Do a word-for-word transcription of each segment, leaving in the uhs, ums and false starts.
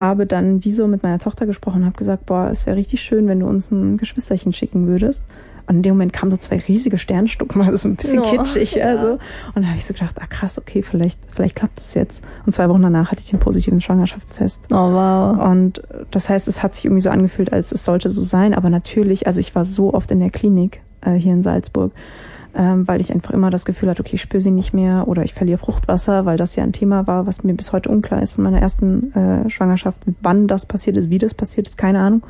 habe dann wie so mit meiner Tochter gesprochen und habe gesagt, boah, es wäre richtig schön, wenn du uns ein Geschwisterchen schicken würdest. Und in dem Moment kamen so zwei riesige Sternschnuppen, also ein bisschen oh, kitschig. Ja. Also. Und da habe ich so gedacht, ah krass, okay, vielleicht, vielleicht klappt das jetzt. Und zwei Wochen danach hatte ich den positiven Schwangerschaftstest. Oh wow. Und das heißt, es hat sich irgendwie so angefühlt, als es sollte so sein. Aber natürlich, also ich war so oft in der Klinik äh, hier in Salzburg, ähm, weil ich einfach immer das Gefühl hatte, okay, ich spüre sie nicht mehr oder ich verliere Fruchtwasser, weil das ja ein Thema war, was mir bis heute unklar ist von meiner ersten äh, Schwangerschaft. Wann das passiert ist, wie das passiert ist, keine Ahnung.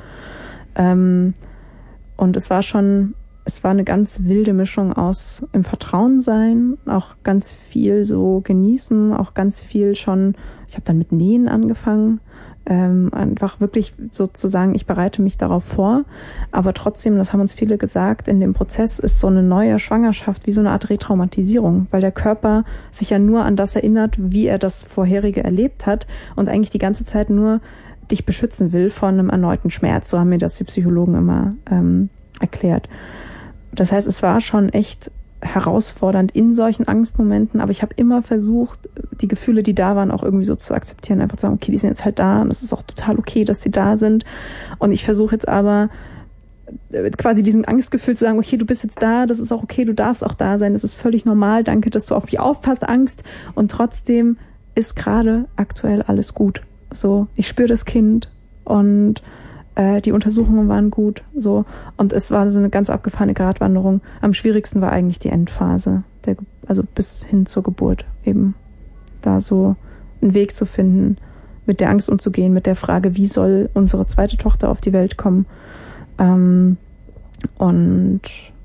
Ähm, und es war schon... Es war eine ganz wilde Mischung aus im Vertrauen sein, auch ganz viel so genießen, auch ganz viel schon, ich habe dann mit Nähen angefangen, ähm, einfach wirklich sozusagen, ich bereite mich darauf vor, aber trotzdem, das haben uns viele gesagt, in dem Prozess ist so eine neue Schwangerschaft wie so eine Art Retraumatisierung, weil der Körper sich ja nur an das erinnert, wie er das vorherige erlebt hat und eigentlich die ganze Zeit nur dich beschützen will vor einem erneuten Schmerz, so haben mir das die Psychologen immer ähm, erklärt. Das heißt, es war schon echt herausfordernd in solchen Angstmomenten, aber ich habe immer versucht, die Gefühle, die da waren, auch irgendwie so zu akzeptieren, einfach zu sagen, okay, die sind jetzt halt da und es ist auch total okay, dass sie da sind. Und ich versuche jetzt aber quasi diesem Angstgefühl zu sagen, okay, du bist jetzt da, das ist auch okay, du darfst auch da sein, das ist völlig normal, danke, dass du auf mich aufpasst, Angst. Und trotzdem ist gerade aktuell alles gut. So, ich spüre das Kind und die Untersuchungen waren gut, so. Und es war so eine ganz abgefahrene Gratwanderung. Am schwierigsten war eigentlich die Endphase, der, also bis hin zur Geburt eben. Da so einen Weg zu finden, mit der Angst umzugehen, mit der Frage, wie soll unsere zweite Tochter auf die Welt kommen? Ähm, und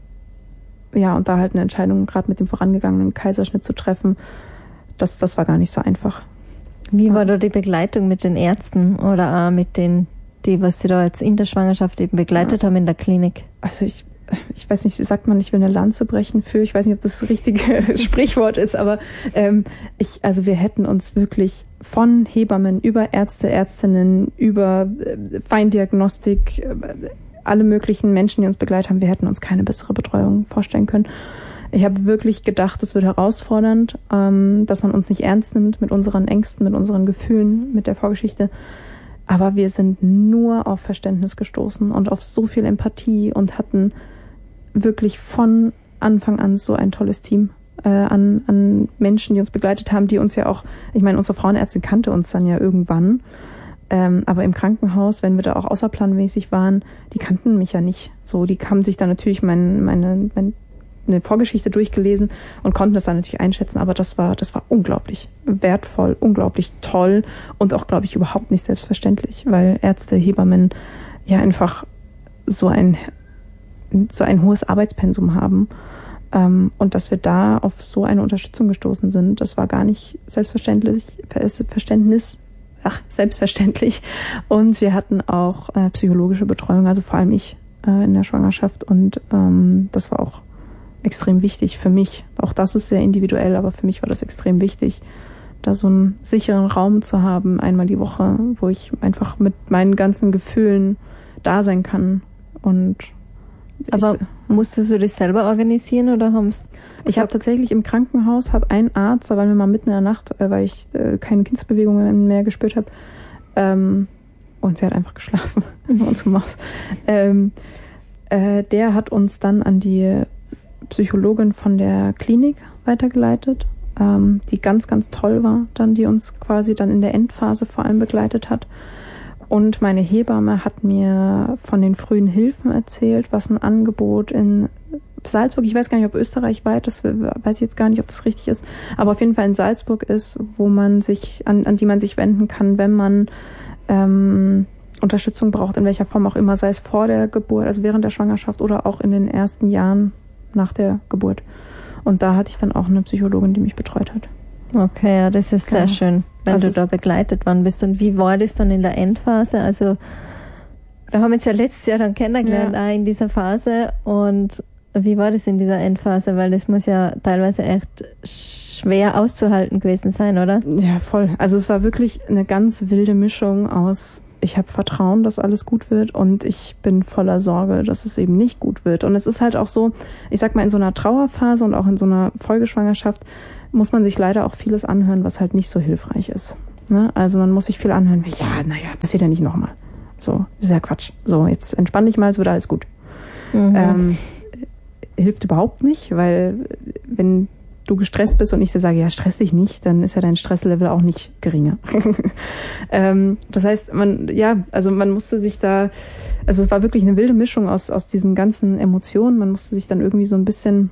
ja, und da halt eine Entscheidung gerade mit dem vorangegangenen Kaiserschnitt zu treffen, das, das war gar nicht so einfach. Wie war da die Begleitung mit den Ärzten oder auch mit den die, was Sie da jetzt in der Schwangerschaft eben begleitet ja. haben in der Klinik? Also ich, ich weiß nicht, wie sagt man, ich will eine Lanze brechen für, ich weiß nicht, ob das das richtige Sprichwort ist, aber ähm, ich, also wir hätten uns wirklich von Hebammen über Ärzte, Ärztinnen, über äh, Feindiagnostik, äh, alle möglichen Menschen, die uns begleitet haben, wir hätten uns keine bessere Betreuung vorstellen können. Ich habe wirklich gedacht, es wird herausfordernd, ähm, dass man uns nicht ernst nimmt mit unseren Ängsten, mit unseren Gefühlen, mit der Vorgeschichte. Aber wir sind nur auf Verständnis gestoßen und auf so viel Empathie und hatten wirklich von Anfang an so ein tolles Team äh, an, an Menschen, die uns begleitet haben, die uns ja auch, ich meine, unsere Frauenärztin kannte uns dann ja irgendwann, ähm, aber im Krankenhaus, wenn wir da auch außerplanmäßig waren, die kannten mich ja nicht so. Die haben sich dann natürlich mein, meine, meine eine Vorgeschichte durchgelesen und konnten das dann natürlich einschätzen, aber das war, das war unglaublich wertvoll, unglaublich toll und auch, glaube ich, überhaupt nicht selbstverständlich, weil Ärzte, Hebammen ja einfach so ein, so ein hohes Arbeitspensum haben. Ähm, und dass wir da auf so eine Unterstützung gestoßen sind, das war gar nicht selbstverständlich, Verständnis, ach, selbstverständlich. Und wir hatten auch äh, psychologische Betreuung, also vor allem ich äh, in der Schwangerschaft und ähm, das war auch extrem wichtig für mich. Auch das ist sehr individuell, aber für mich war das extrem wichtig, da so einen sicheren Raum zu haben, einmal die Woche, wo ich einfach mit meinen ganzen Gefühlen da sein kann. Und aber ich, musstest du das selber organisieren oder haben's? Ich habe tatsächlich im Krankenhaus, hat ein Arzt, da waren wir mal mitten in der Nacht, weil ich äh, keine Kindsbewegungen mehr gespürt habe, ähm, und sie hat einfach geschlafen in unserem Haus. Ähm, äh, der hat uns dann an die Psychologin von der Klinik weitergeleitet, ähm, die ganz, ganz toll war, dann die uns quasi dann in der Endphase vor allem begleitet hat. Und meine Hebamme hat mir von den frühen Hilfen erzählt, was ein Angebot in Salzburg, ich weiß gar nicht, ob österreichweit, das weiß ich jetzt gar nicht, ob das richtig ist, aber auf jeden Fall in Salzburg ist, wo man sich, an, an die man sich wenden kann, wenn man ähm, Unterstützung braucht, in welcher Form auch immer, sei es vor der Geburt, also während der Schwangerschaft oder auch in den ersten Jahren nach der Geburt. Und da hatte ich dann auch eine Psychologin, die mich betreut hat. Okay, ja, das ist genau. sehr schön, wenn also du da begleitet worden bist. Und wie war das dann in der Endphase? Also wir haben uns ja letztes Jahr dann kennengelernt, ja. auch in dieser Phase. Und wie war das in dieser Endphase? Weil das muss ja teilweise echt schwer auszuhalten gewesen sein, oder? Ja, voll. Also es war wirklich eine ganz wilde Mischung aus, ich habe Vertrauen, dass alles gut wird und ich bin voller Sorge, dass es eben nicht gut wird. Und es ist halt auch so, ich sag mal, in so einer Trauerphase und auch in so einer Folgeschwangerschaft muss man sich leider auch vieles anhören, was halt nicht so hilfreich ist. Ne? Also man muss sich viel anhören. Ja, naja, passiert ja nicht nochmal. So, ist ja Quatsch. So, jetzt entspann dich mal, es wird alles gut. Mhm. Ähm, hilft überhaupt nicht, weil wenn du gestresst bist und ich dir sage, ja, stress dich nicht, dann ist ja dein Stresslevel auch nicht geringer. ähm, das heißt, man, ja, also man musste sich da, also es war wirklich eine wilde Mischung aus, aus diesen ganzen Emotionen. Man musste sich dann irgendwie so ein bisschen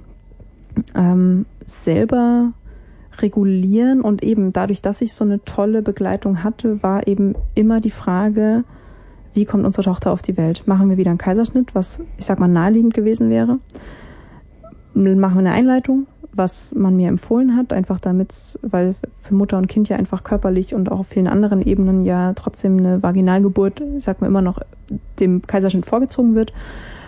ähm, selber regulieren und eben dadurch, dass ich so eine tolle Begleitung hatte, war eben immer die Frage, wie kommt unsere Tochter auf die Welt? Machen wir wieder einen Kaiserschnitt, was, ich sag mal, naheliegend gewesen wäre? Machen wir eine Einleitung, was man mir empfohlen hat, einfach damit, weil für Mutter und Kind ja einfach körperlich und auch auf vielen anderen Ebenen ja trotzdem eine Vaginalgeburt, ich sag mal, immer noch dem Kaiserschnitt vorgezogen wird.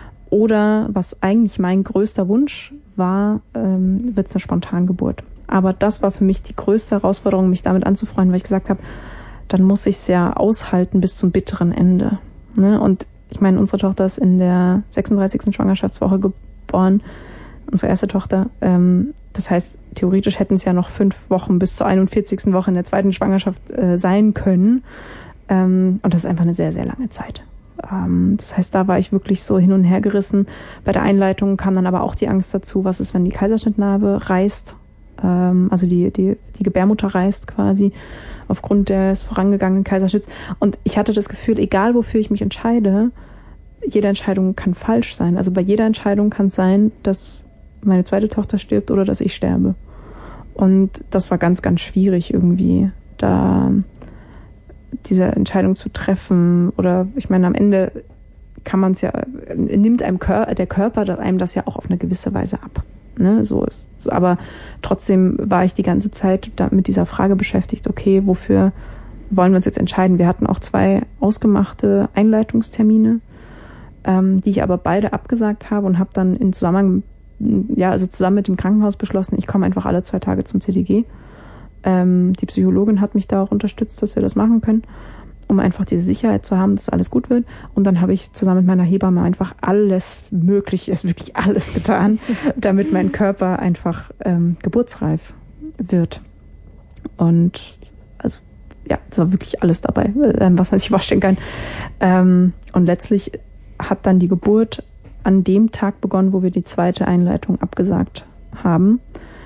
Oder was eigentlich mein größter Wunsch war, ähm, wird es eine Spontangeburt. Aber das war für mich die größte Herausforderung, mich damit anzufreunden, weil ich gesagt habe, dann muss ich es ja aushalten bis zum bitteren Ende. Ne? Und ich meine, unsere Tochter ist in der sechsunddreißigsten Schwangerschaftswoche geboren, unsere erste Tochter. Ähm, das heißt, theoretisch hätten es ja noch fünf Wochen bis zur einundvierzigsten Woche in der zweiten Schwangerschaft äh, sein können. Ähm, und das ist einfach eine sehr, sehr lange Zeit. Ähm, das heißt, da war ich wirklich so hin und her gerissen. Bei der Einleitung kam dann aber auch die Angst dazu, was ist, wenn die Kaiserschnittnarbe reißt, ähm, also die, die, die Gebärmutter reißt quasi aufgrund des vorangegangenen Kaiserschnitts. Und ich hatte das Gefühl, egal wofür ich mich entscheide, jede Entscheidung kann falsch sein. Also bei jeder Entscheidung kann es sein, dass meine zweite Tochter stirbt oder dass ich sterbe. Und das war ganz, ganz schwierig irgendwie, da diese Entscheidung zu treffen. Oder ich meine, am Ende kann man es ja, nimmt einem Kör- der Körper einem das ja auch auf eine gewisse Weise ab. Ne, so ist, so, aber trotzdem war ich die ganze Zeit da mit dieser Frage beschäftigt, okay, wofür wollen wir uns jetzt entscheiden? Wir hatten auch zwei ausgemachte Einleitungstermine, ähm, die ich aber beide abgesagt habe und habe dann in Zusammenhang, ja, also zusammen mit dem Krankenhaus beschlossen, ich komme einfach alle zwei Tage zum C D G. Ähm, die Psychologin hat mich da auch unterstützt, dass wir das machen können, um einfach diese Sicherheit zu haben, dass alles gut wird. Und dann habe ich zusammen mit meiner Hebamme einfach alles Mögliche, ist wirklich alles getan, damit mein Körper einfach ähm, geburtsreif wird. Und also ja, es war wirklich alles dabei, ähm, was man sich vorstellen kann. Ähm, und letztlich hat dann die Geburt an dem Tag begonnen, wo wir die zweite Einleitung abgesagt haben.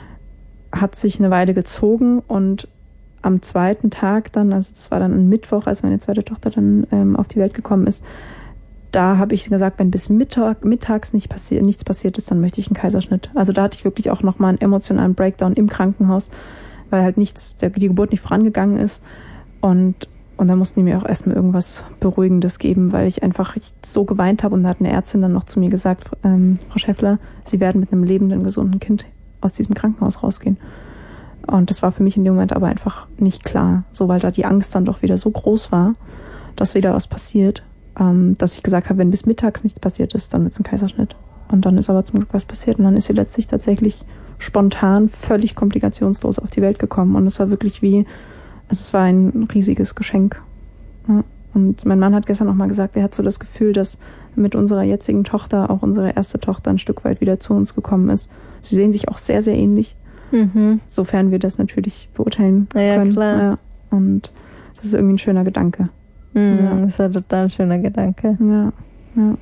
Hat sich eine Weile gezogen und am zweiten Tag dann, also das war dann ein Mittwoch, als meine zweite Tochter dann ähm, auf die Welt gekommen ist, da habe ich gesagt, wenn bis Mittag, mittags nicht passi- nichts passiert ist, dann möchte ich einen Kaiserschnitt. Also da hatte ich wirklich auch nochmal einen emotionalen Breakdown im Krankenhaus, weil halt nichts, der, die Geburt nicht vorangegangen ist. Und, und da mussten die mir auch erstmal irgendwas Beruhigendes geben, weil ich einfach so geweint habe. Und da hat eine Ärztin dann noch zu mir gesagt, ähm, Frau Schäffler, Sie werden mit einem lebenden, gesunden Kind aus diesem Krankenhaus rausgehen. Und das war für mich in dem Moment aber einfach nicht klar, so weil da die Angst dann doch wieder so groß war, dass wieder was passiert, ähm, dass ich gesagt habe, wenn bis mittags nichts passiert ist, dann wird es ein Kaiserschnitt. Und dann ist aber zum Glück was passiert und dann ist sie letztlich tatsächlich spontan, völlig komplikationslos auf die Welt gekommen. Und es war wirklich wie, also es war ein riesiges Geschenk. Ja. Und mein Mann hat gestern noch mal gesagt, er hat so das Gefühl, dass mit unserer jetzigen Tochter auch unsere erste Tochter ein Stück weit wieder zu uns gekommen ist. Sie sehen sich auch sehr, sehr ähnlich. Mhm. Sofern wir das natürlich beurteilen ja, können. Klar. Ja, und das ist irgendwie ein schöner Gedanke. Mhm, ja. Das ist ein total schöner Gedanke. Ja, ja.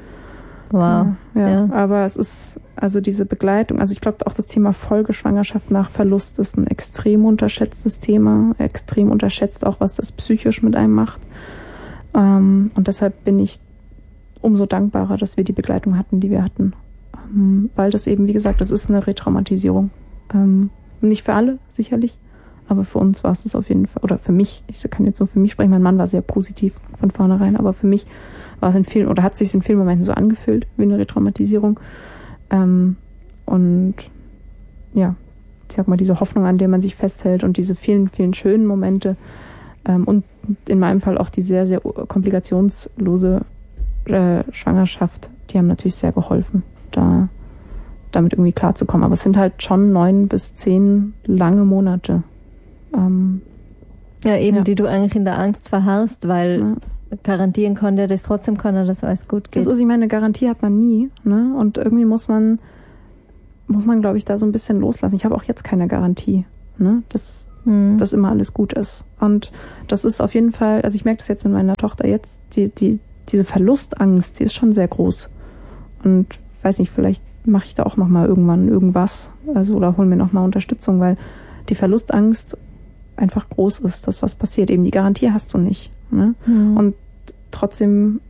Wow. Ja, ja. Ja. Aber es ist, also diese Begleitung, also ich glaube auch das Thema Folgeschwangerschaft nach Verlust ist ein extrem unterschätztes Thema, extrem unterschätzt auch, was das psychisch mit einem macht. Ähm, und deshalb bin ich umso dankbarer, dass wir die Begleitung hatten, die wir hatten. Ähm, weil das eben, wie gesagt, das ist eine Retraumatisierung. Ähm, nicht für alle, sicherlich, aber für uns war es das auf jeden Fall, oder für mich, ich kann jetzt so für mich sprechen, mein Mann war sehr positiv von vornherein, aber für mich war es in vielen, oder hat es sich in vielen Momenten so angefühlt, wie eine Retraumatisierung. Ähm, und ja, ich sag mal, diese Hoffnung, an der man sich festhält und diese vielen, vielen schönen Momente ähm, und in meinem Fall auch die sehr, sehr komplikationslose äh, Schwangerschaft, die haben natürlich sehr geholfen, da damit irgendwie klarzukommen. Aber es sind halt schon neun bis zehn lange Monate. Ähm, ja, eben, ja. die du eigentlich in der Angst verharrst, weil ja. garantieren konnte, das trotzdem konnte, dass alles gut geht. Das ist, ich meine, eine Garantie hat man nie, ne? Und irgendwie muss man, muss man, glaube ich, da so ein bisschen loslassen. Ich habe auch jetzt keine Garantie, ne? Das, hm. dass immer alles gut ist. Und das ist auf jeden Fall, also ich merke das jetzt mit meiner Tochter jetzt, die, die, diese Verlustangst, die ist schon sehr groß. Und weiß nicht, vielleicht mache ich da auch nochmal irgendwann irgendwas, also oder hol mir nochmal Unterstützung, weil die Verlustangst einfach groß ist, dass was passiert. Eben die Garantie hast du nicht. Ne? Hm. Und trotzdem,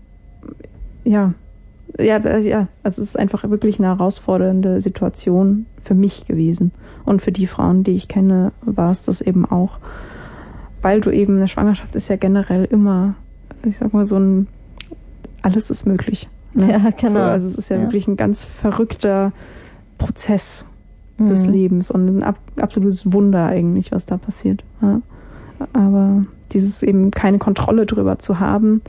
ja, ja, ja, also es ist einfach wirklich eine herausfordernde Situation für mich gewesen. Und für die Frauen, die ich kenne, war es das eben auch. Weil du eben, eine Schwangerschaft ist ja generell immer, ich sag mal, so ein, alles ist möglich. Ne? Ja, genau. So, also es ist ja, ja wirklich ein ganz verrückter Prozess mhm. des Lebens und ein ab, absolutes Wunder eigentlich, was da passiert. Ja. Aber dieses eben keine Kontrolle drüber zu haben,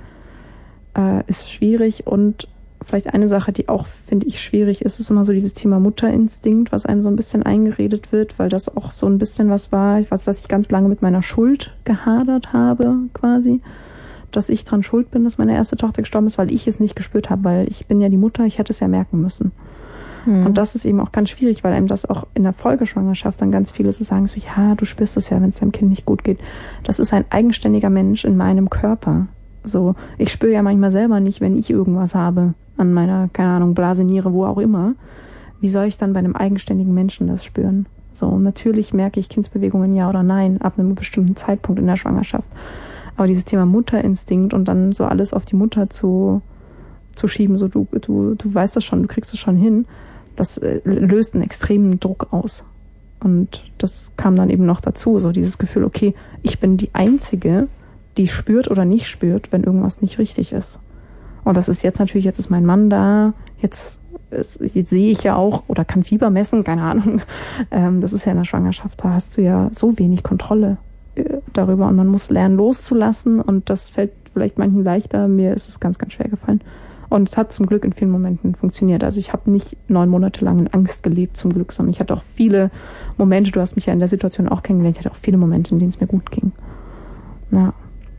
äh, ist schwierig. Und vielleicht eine Sache, die auch, finde ich, schwierig ist, ist immer so dieses Thema Mutterinstinkt, was einem so ein bisschen eingeredet wird, weil das auch so ein bisschen was war, ich weiß, dass ich ganz lange mit meiner Schuld gehadert habe, quasi, dass ich dran schuld bin, dass meine erste Tochter gestorben ist, weil ich es nicht gespürt habe, weil ich bin ja die Mutter, ich hätte es ja merken müssen. Hm. Und das ist eben auch ganz schwierig, weil einem das auch in der Folgeschwangerschaft dann ganz viele so sagen, so, ja, du spürst es ja, wenn es deinem Kind nicht gut geht. Das ist ein eigenständiger Mensch in meinem Körper. So, ich spüre ja manchmal selber nicht, wenn ich irgendwas habe an meiner, keine Ahnung, Blase, Niere, wo auch immer. Wie soll ich dann bei einem eigenständigen Menschen das spüren? So, natürlich merke ich Kindsbewegungen ja oder nein ab einem bestimmten Zeitpunkt in der Schwangerschaft. Aber dieses Thema Mutterinstinkt und dann so alles auf die Mutter zu, zu schieben, so du, du, du weißt das schon, du kriegst es schon hin, das äh, löst einen extremen Druck aus. Und das kam dann eben noch dazu, so dieses Gefühl, okay, ich bin die Einzige, die spürt oder nicht spürt, wenn irgendwas nicht richtig ist. Und das ist jetzt natürlich, jetzt ist mein Mann da, jetzt, ist, jetzt sehe ich ja auch oder kann Fieber messen, keine Ahnung. Ähm, das ist ja in der Schwangerschaft, da hast du ja so wenig Kontrolle darüber und man muss lernen loszulassen und das fällt vielleicht manchen leichter, mir ist es ganz, ganz schwer gefallen. Und es hat zum Glück in vielen Momenten funktioniert. Also ich habe nicht neun Monate lang in Angst gelebt, zum Glück, sondern ich hatte auch viele Momente, du hast mich ja in der Situation auch kennengelernt, ich hatte auch viele Momente, in denen es mir gut ging. Ja.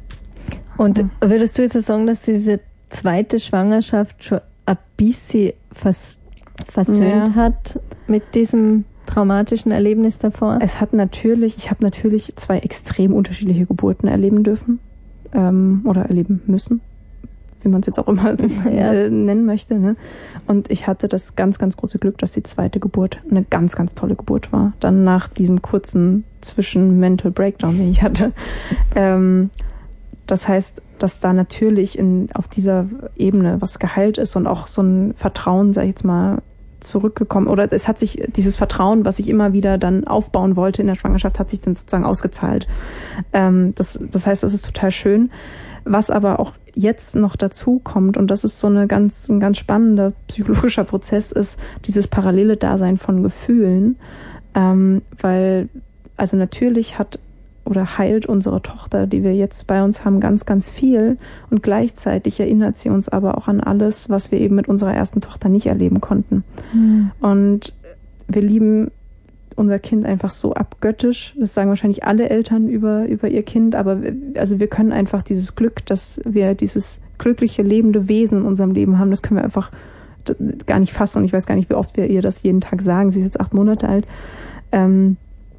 Und ja. Würdest du jetzt sagen, dass diese zweite Schwangerschaft schon ein bisschen vers- versöhnt ja. hat mit diesem traumatischen Erlebnis davor? Es hat natürlich, ich habe natürlich zwei extrem unterschiedliche Geburten erleben dürfen ähm, oder erleben müssen, wie man es jetzt auch immer ja. äh, nennen möchte. Ne? Und ich hatte das ganz, ganz große Glück, dass die zweite Geburt eine ganz, ganz tolle Geburt war. Dann nach diesem kurzen Zwischen-Mental Breakdown, den ich hatte. Ähm, das heißt, dass da natürlich in, auf dieser Ebene was geheilt ist und auch so ein Vertrauen, sag ich jetzt mal, zurückgekommen, oder es hat sich, dieses Vertrauen, was ich immer wieder dann aufbauen wollte in der Schwangerschaft, hat sich dann sozusagen ausgezahlt. Ähm, das, das heißt, das ist total schön. Was aber auch jetzt noch dazu kommt, und das ist so eine ganz, ein ganz spannender psychologischer Prozess, ist dieses parallele Dasein von Gefühlen, ähm, weil, also natürlich hat oder heilt unsere Tochter, die wir jetzt bei uns haben, ganz, ganz viel. Und gleichzeitig erinnert sie uns aber auch an alles, was wir eben mit unserer ersten Tochter nicht erleben konnten. Mhm. Und wir lieben unser Kind einfach so abgöttisch. Das sagen wahrscheinlich alle Eltern über, über ihr Kind. Aber wir, also wir können einfach dieses Glück, dass wir dieses glückliche, lebende Wesen in unserem Leben haben, das können wir einfach gar nicht fassen. Und ich weiß gar nicht, wie oft wir ihr das jeden Tag sagen. Sie ist jetzt acht Monate alt. Ähm,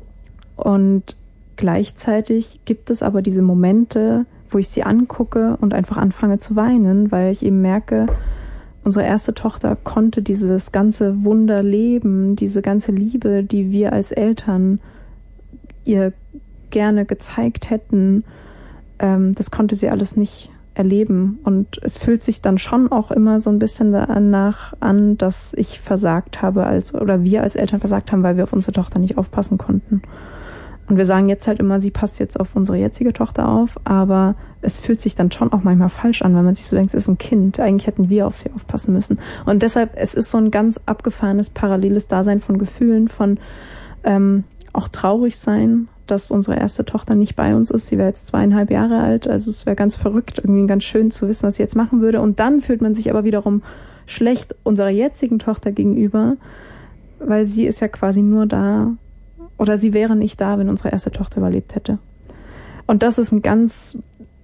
und gleichzeitig gibt es aber diese Momente, wo ich sie angucke und einfach anfange zu weinen, weil ich eben merke, unsere erste Tochter konnte dieses ganze Wunder leben, diese ganze Liebe, die wir als Eltern ihr gerne gezeigt hätten, ähm, das konnte sie alles nicht erleben. Und es fühlt sich dann schon auch immer so ein bisschen danach an, dass ich versagt habe als oder wir als Eltern versagt haben, weil wir auf unsere Tochter nicht aufpassen konnten. Und wir sagen jetzt halt immer, sie passt jetzt auf unsere jetzige Tochter auf, aber es fühlt sich dann schon auch manchmal falsch an, weil man sich so denkt, es ist ein Kind, eigentlich hätten wir auf sie aufpassen müssen. Und deshalb, es ist so ein ganz abgefahrenes, paralleles Dasein von Gefühlen, von ähm, auch traurig sein, dass unsere erste Tochter nicht bei uns ist. Sie wäre jetzt zweieinhalb Jahre alt, also es wäre ganz verrückt, irgendwie ganz schön zu wissen, was sie jetzt machen würde. Und dann fühlt man sich aber wiederum schlecht unserer jetzigen Tochter gegenüber, weil sie ist ja quasi nur da, oder sie wäre nicht da, wenn unsere erste Tochter überlebt hätte. Und das ist ein ganz,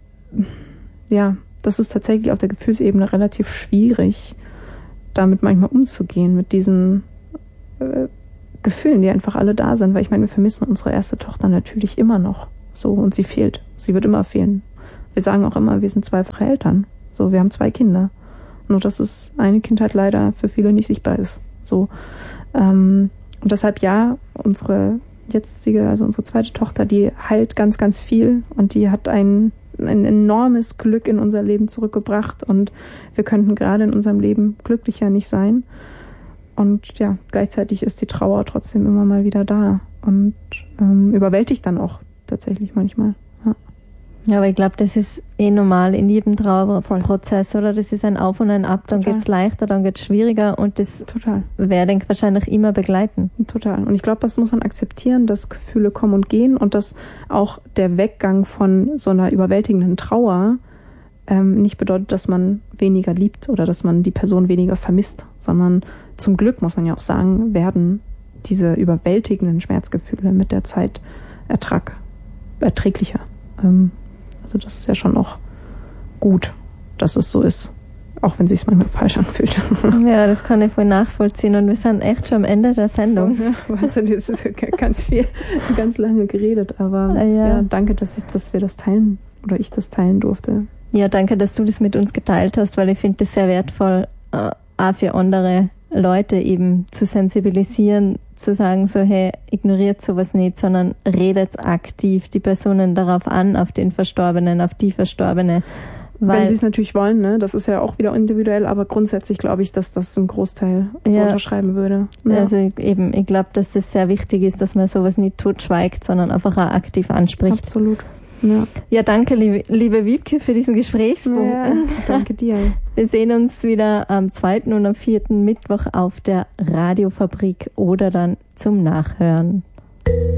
ja, das ist tatsächlich auf der Gefühlsebene relativ schwierig, damit manchmal umzugehen, mit diesen äh, Gefühlen, die einfach alle da sind, weil ich meine, wir vermissen unsere erste Tochter natürlich immer noch. So, und sie fehlt. Sie wird immer fehlen. Wir sagen auch immer, wir sind zweifache Eltern. So, wir haben zwei Kinder. Nur, dass das eine Kind halt leider für viele nicht sichtbar ist. So, ähm, und deshalb ja, unsere jetzige, also unsere zweite Tochter, die heilt ganz, ganz viel und die hat ein, ein enormes Glück in unser Leben zurückgebracht und wir könnten gerade in unserem Leben glücklicher nicht sein. Und ja, gleichzeitig ist die Trauer trotzdem immer mal wieder da und ähm, überwältigt dann auch tatsächlich manchmal. Ja, ja, aber ich glaube, das ist eh normal in jedem Trauerprozess, oder? Das ist ein Auf und ein Ab, dann Total. geht's leichter, dann geht's schwieriger und das total. werde ich wahrscheinlich immer begleiten. Total. Und ich glaube, das muss man akzeptieren, dass Gefühle kommen und gehen und dass auch der Weggang von so einer überwältigenden Trauer ähm, nicht bedeutet, dass man weniger liebt oder dass man die Person weniger vermisst, sondern zum Glück, muss man ja auch sagen, werden diese überwältigenden Schmerzgefühle mit der Zeit ertrag, erträglicher. Ähm, also das ist ja schon auch gut, dass es so ist, auch wenn es sich manchmal falsch anfühlt. Ja, das kann ich voll nachvollziehen und wir sind echt schon am Ende der Sendung. Voll, ja. Also das ist ganz viel, ganz lange geredet, aber ja, ja. ja danke, dass, ich, dass wir das teilen oder ich das teilen durfte. Ja, danke, dass du das mit uns geteilt hast, weil ich finde das sehr wertvoll, äh, auch für andere Leute eben zu sensibilisieren, zu sagen so, hey, ignoriert sowas nicht, sondern redet aktiv die Personen darauf an, auf den Verstorbenen, auf die Verstorbene. Weil wenn sie es natürlich wollen, ne? Das ist ja auch wieder individuell, aber grundsätzlich glaube ich, dass das ein Großteil so ja. unterschreiben würde. Ja. Also eben, ich glaube, dass das sehr wichtig ist, dass man sowas nicht totschweigt, sondern einfach auch aktiv anspricht. Absolut. Ja, ja danke, liebe, liebe Wiebke, für diesen Gesprächspunkt. Ja, danke dir. Wir sehen uns wieder am zweiten und am vierten Mittwoch auf der Radiofabrik oder dann zum Nachhören.